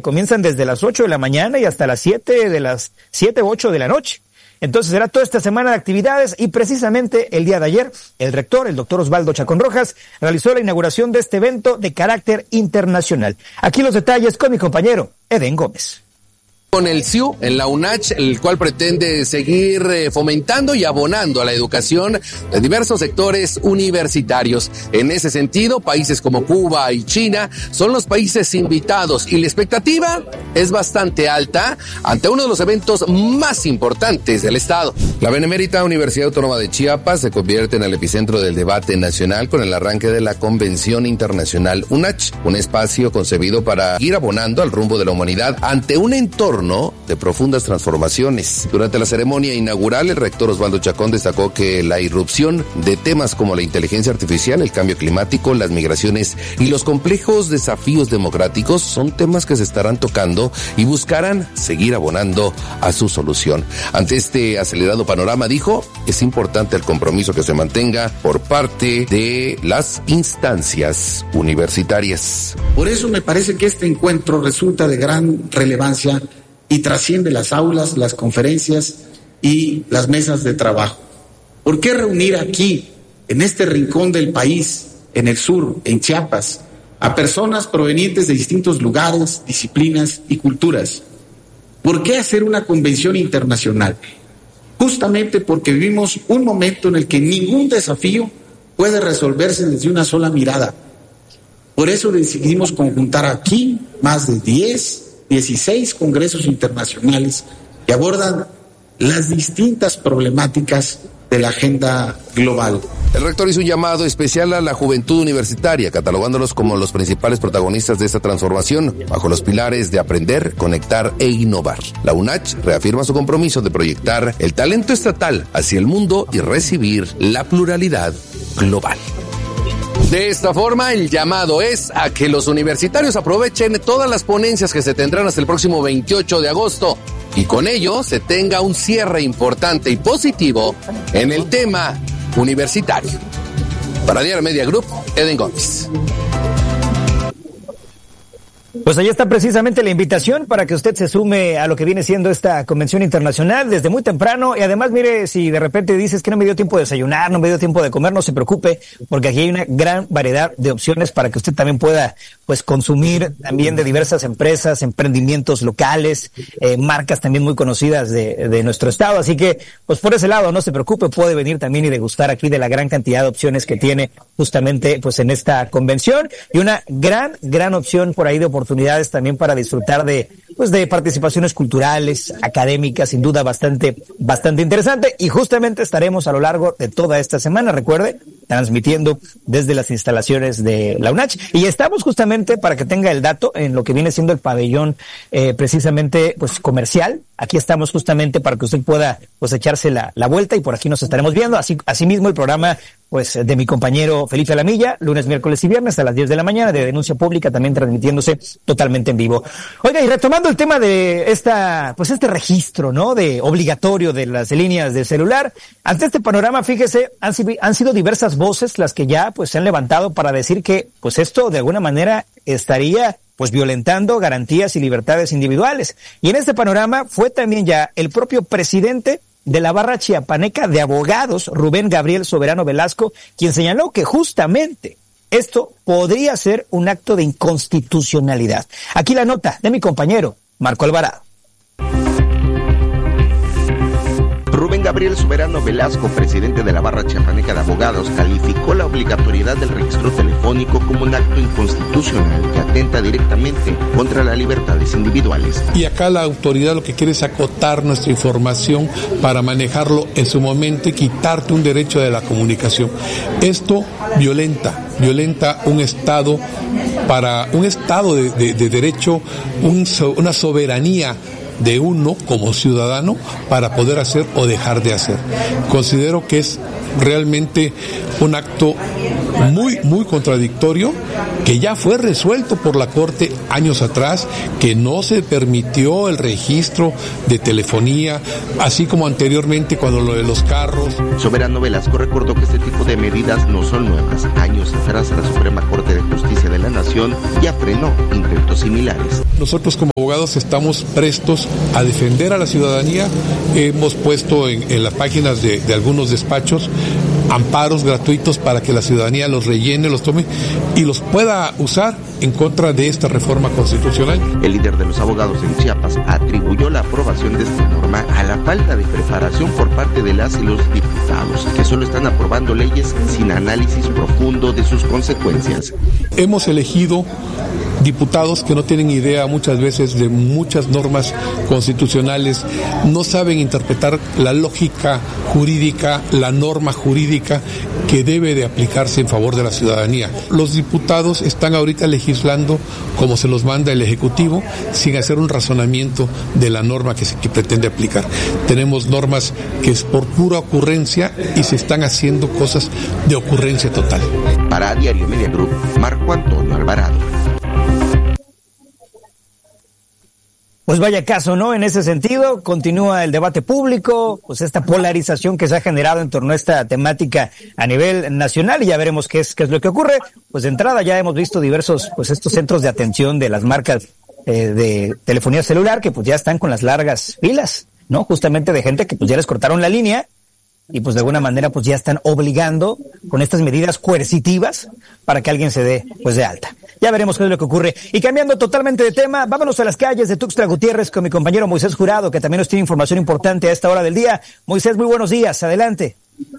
comienzan desde las 8 de la mañana y hasta las 7 u 8 de la noche. Entonces será toda esta semana de actividades y precisamente el día de ayer, el rector, el doctor Osvaldo Chacón Rojas, realizó la inauguración de este evento de carácter internacional. Aquí los detalles con mi compañero Eden Gómez. Con el CIU en la UNACH, el cual pretende seguir fomentando y abonando a la educación de diversos sectores universitarios. En ese sentido, países como Cuba y China son los países invitados y la expectativa es bastante alta ante uno de los eventos más importantes del Estado. La Benemérita Universidad Autónoma de Chiapas se convierte en el epicentro del debate nacional con el arranque de la Convención Internacional UNACH, un espacio concebido para ir abonando al rumbo de la humanidad ante un entorno de profundas transformaciones. Durante la ceremonia inaugural, el rector Osvaldo Chacón destacó que la irrupción de temas como la inteligencia artificial, el cambio climático, las migraciones y los complejos desafíos democráticos son temas que se estarán tocando y buscarán seguir abonando a su solución. Ante este acelerado panorama, dijo, es importante el compromiso que se mantenga por parte de las instancias universitarias. Por eso me parece que este encuentro resulta de gran relevancia y trasciende las aulas, las conferencias y las mesas de trabajo. ¿Por qué reunir aquí, en este rincón del país, en el sur, en Chiapas, a personas provenientes de distintos lugares, disciplinas y culturas? ¿Por qué hacer una convención internacional? Justamente porque vivimos un momento en el que ningún desafío puede resolverse desde una sola mirada. Por eso decidimos conjuntar aquí más de 16 congresos internacionales que abordan las distintas problemáticas de la agenda global. El rector hizo un llamado especial a la juventud universitaria, catalogándolos como los principales protagonistas de esta transformación, bajo los pilares de aprender, conectar e innovar. La UNACH reafirma su compromiso de proyectar el talento estatal hacia el mundo y recibir la pluralidad global. De esta forma, el llamado es a que los universitarios aprovechen todas las ponencias que se tendrán hasta el próximo 28 de agosto y con ello se tenga un cierre importante y positivo en el tema universitario. Para Diario Media Group, Eden Gómez. Pues ahí está precisamente la invitación para que usted se sume a lo que viene siendo esta convención internacional desde muy temprano. Y además, mire, si de repente dices que no me dio tiempo de desayunar, no me dio tiempo de comer, no se preocupe, porque aquí hay una gran variedad de opciones para que usted también pueda, pues, consumir también de diversas empresas, emprendimientos locales, marcas también muy conocidas de nuestro estado. Así que, pues, por ese lado, no se preocupe, puede venir también y degustar aquí de la gran cantidad de opciones que tiene justamente, pues, en esta convención. Y una gran opción por ahí de oportunidades también para disfrutar de participaciones culturales, académicas, sin duda bastante interesante, y justamente estaremos a lo largo de toda esta semana, recuerde, transmitiendo desde las instalaciones de la UNACH, y estamos justamente, para que tenga el dato, en lo que viene siendo el pabellón precisamente pues comercial. Aquí estamos justamente para que usted pueda pues echarse la vuelta, y por aquí nos estaremos viendo. Asimismo el programa pues de mi compañero Felipe Alamilla, lunes, miércoles y viernes a las 10 de la mañana, de Denuncia Pública, también transmitiéndose totalmente en vivo. Oiga, y retomando el tema de este registro, ¿no?, de obligatorio de las líneas de celular, ante este panorama, fíjese, han sido diversas voces las que ya pues se han levantado para decir que pues esto de alguna manera estaría pues violentando garantías y libertades individuales. Y en este panorama fue también ya el propio presidente de la barra chiapaneca de abogados, Rubén Gabriel Soberano Velasco, quien señaló que justamente esto podría ser un acto de inconstitucionalidad. Aquí la nota de mi compañero Marco Alvarado. Rubén Gabriel Soberano Velasco, presidente de la barra chiapaneca de abogados, calificó la obligatoriedad del registro telefónico como un acto inconstitucional que atenta directamente contra las libertades individuales. Y acá la autoridad lo que quiere es acotar nuestra información para manejarlo en su momento y quitarte un derecho de la comunicación. Esto violenta un Estado, para un Estado de derecho, una soberanía de uno como ciudadano para poder hacer o dejar de hacer. Considero que es realmente un acto muy contradictorio, que ya fue resuelto por la Corte años atrás, que no se permitió el registro de telefonía, así como anteriormente cuando lo de los carros. Soberano Velasco recordó que este tipo de medidas no son nuevas. Años atrás la Suprema Corte de Justicia de la Nación ya frenó intentos similares. Nosotros como abogados estamos prestos a defender a la ciudadanía. Hemos puesto en las páginas de algunos despachos amparos gratuitos para que la ciudadanía los rellene, los tome y los pueda usar en contra de esta reforma constitucional. El líder de los abogados en Chiapas atribuyó la aprobación de esta norma a la falta de preparación por parte de las y los diputados, que solo están aprobando leyes sin análisis profundo de sus consecuencias. Hemos elegido diputados que no tienen idea muchas veces de muchas normas constitucionales, no saben interpretar la lógica jurídica, la norma jurídica que debe de aplicarse en favor de la ciudadanía. Los diputados están ahorita legislando como se los manda el Ejecutivo, sin hacer un razonamiento de la norma que pretende aplicar. Tenemos normas que es por pura ocurrencia y se están haciendo cosas de ocurrencia total. Para Diario Media Group, Marco Antonio Alvarado. Pues vaya caso, ¿no? En ese sentido, continúa el debate público, pues esta polarización que se ha generado en torno a esta temática a nivel nacional, y ya veremos qué es lo que ocurre. Pues de entrada ya hemos visto diversos, pues estos centros de atención de las marcas de telefonía celular que pues ya están con las largas filas, ¿no? Justamente de gente que pues ya les cortaron la línea y pues de alguna manera pues ya están obligando con estas medidas coercitivas para que alguien se dé pues de alta. Ya veremos qué es lo que ocurre. Y cambiando totalmente de tema, vámonos a las calles de Tuxtla Gutiérrez con mi compañero Moisés Jurado, que también nos tiene información importante a esta hora del día. Moisés, muy buenos días, adelante.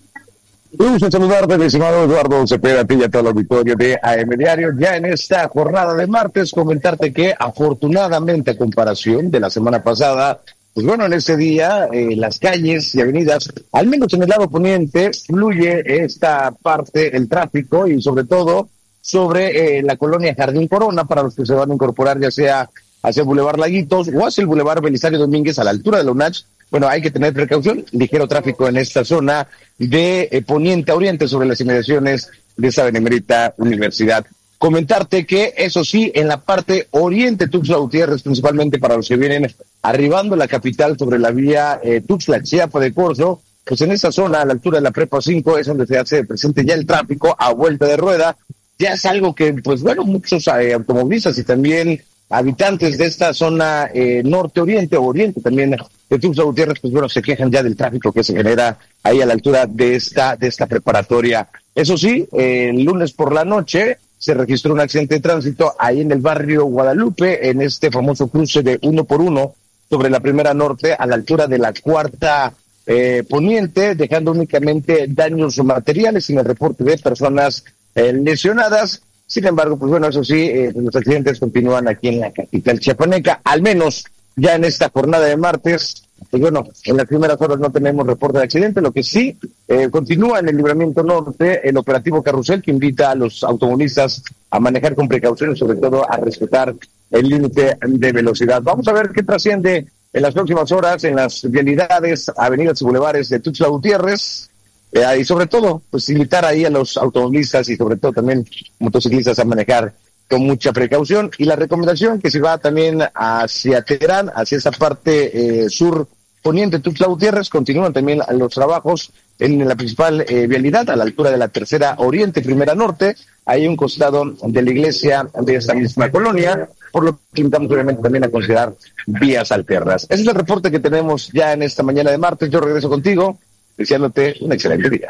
Un gusto saludarte, mi estimado Eduardo Cepeda, a ti y a todo el auditorio de AM Diario. Ya en esta jornada de martes, comentarte que afortunadamente, a comparación de la semana pasada, pues bueno, en este día, las calles y avenidas, al menos en el lado poniente, fluye esta parte, el tráfico, y sobre todo sobre la colonia Jardín Corona, para los que se van a incorporar ya sea hacia el Boulevard Laguitos o hacia el Boulevard Belisario Domínguez a la altura de la UNACH. Bueno, hay que tener precaución, ligero tráfico en esta zona de poniente a oriente sobre las inmediaciones de esa benemérita universidad. Comentarte que, eso sí, en la parte oriente Tuxtla Gutiérrez, principalmente para los que vienen arribando a la capital sobre la vía Tuxtla-Chiapa de Corzo, pues en esa zona, a la altura de la Prepa 5, es donde se hace presente ya el tráfico a vuelta de rueda. Ya es algo que, pues bueno, muchos automovilistas y también habitantes de esta zona norte-oriente o oriente también de Tuxtla Gutiérrez, pues bueno, se quejan ya del tráfico que se genera ahí a la altura de esta preparatoria. Eso sí, el lunes por la noche se registró un accidente de tránsito ahí en el barrio Guadalupe, en este famoso cruce de 1x1 sobre la Primera Norte a la altura de la Cuarta Poniente, dejando únicamente daños materiales sin el reporte de personas lesionadas. Sin embargo, pues bueno, eso sí, los accidentes continúan aquí en la capital chiapaneca, al menos ya en esta jornada de martes. Pues bueno, en las primeras horas no tenemos reporte de accidente, lo que sí continúa en el Libramiento Norte el operativo Carrusel, que invita a los automovilistas a manejar con precaución y sobre todo a respetar el límite de velocidad. Vamos a ver qué trasciende en las próximas horas en las vialidades, avenidas y bulevares de Tuxtla Gutiérrez. Y sobre todo, pues invitar ahí a los automovilistas y sobre todo también motociclistas a manejar con mucha precaución. Y la recomendación que se va también hacia Teherán, hacia esa parte sur poniente Tuxtla Gutiérrez, continúan también los trabajos en la principal vialidad, a la altura de la Tercera Oriente, Primera Norte. Hay un costado de la iglesia de esta misma colonia, por lo que invitamos obviamente también a considerar vías alternas. Ese es el reporte que tenemos ya en esta mañana de martes. Yo regreso contigo, deseándote un excelente día.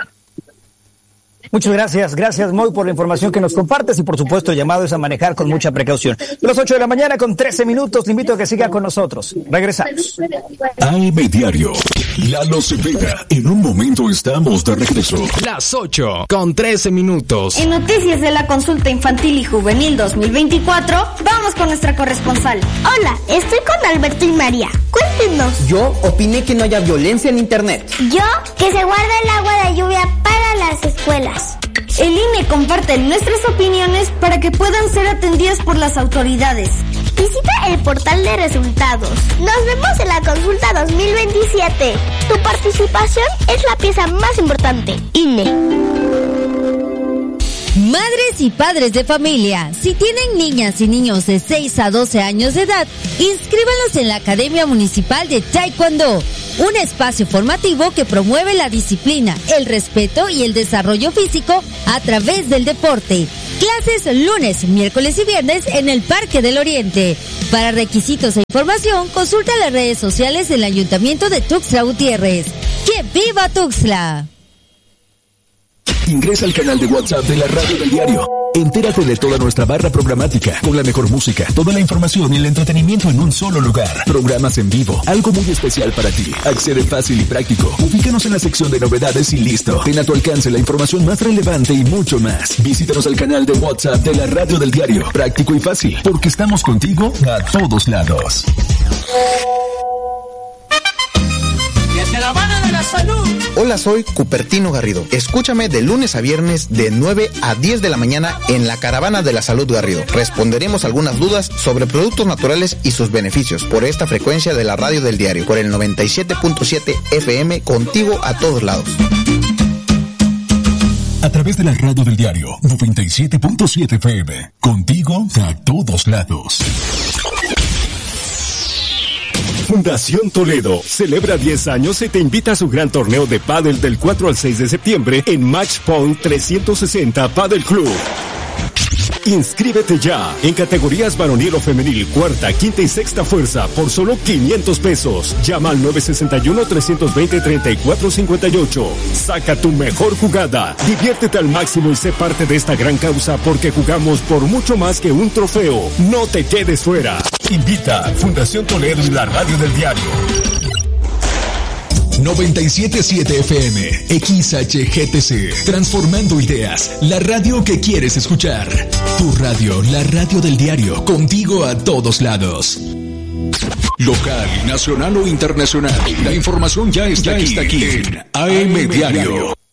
Muchas gracias Moy por la información que nos compartes y por supuesto el llamado es a manejar con mucha precaución. De las 8 de la mañana con 13 minutos, te invito a que siga con nosotros. Regresamos. AM Diario, Lalo Cepeda. En un momento estamos de regreso. Las 8 con 13 minutos. En noticias de la consulta infantil y juvenil 2024, vamos con nuestra corresponsal. Hola, estoy con Alberto y María. Cuéntenos. Yo opiné que no haya violencia en internet. Yo, que se guarde el agua de lluvia para las escuelas. El INE comparte nuestras opiniones para que puedan ser atendidas por las autoridades. Visita el portal de resultados. Nos vemos en la consulta 2027. Tu participación es la pieza más importante. INE. Madres y padres de familia, si tienen niñas y niños de 6 a 12 años de edad, inscríbanlos en la Academia Municipal de Taekwondo, un espacio formativo que promueve la disciplina, el respeto y el desarrollo físico a través del deporte. Clases lunes, miércoles y viernes en el Parque del Oriente. Para requisitos e información, consulta las redes sociales del Ayuntamiento de Tuxtla Gutiérrez. ¡Que viva Tuxtla! Ingresa al canal de WhatsApp de la Radio del Diario. Entérate de toda nuestra barra programática, con la mejor música, toda la información y el entretenimiento en un solo lugar. Programas en vivo, algo muy especial para ti. Accede fácil y práctico. Ubícanos en la sección de novedades y listo. Ten a tu alcance la información más relevante y mucho más. Visítanos al canal de WhatsApp de la Radio del Diario. Práctico y fácil, porque estamos contigo a todos lados. Caravana de la Salud. Hola, soy Cupertino Garrido. Escúchame de lunes a viernes de 9 a 10 de la mañana en la Caravana de la Salud Garrido. Responderemos algunas dudas sobre productos naturales y sus beneficios por esta frecuencia de la Radio del Diario, por el 97.7 FM, contigo a todos lados. A través de la Radio del Diario 97.7 FM, contigo a todos lados. Fundación Toledo celebra 10 años y te invita a su gran torneo de pádel del 4 al 6 de septiembre en Match Point 360 Padel Club. Inscríbete ya en categorías varonil o femenil, cuarta, quinta y sexta fuerza por solo 500 pesos. Llama al 961-320-3458. Saca tu mejor jugada. Diviértete al máximo y sé parte de esta gran causa porque jugamos por mucho más que un trofeo. No te quedes fuera. Invita Fundación Toledo y la Radio del Diario. 97.7 FM, XHGTC, transformando ideas, la radio que quieres escuchar. Tu radio, la Radio del Diario, contigo a todos lados. Local, nacional o internacional, la información ya está aquí en AM Diario.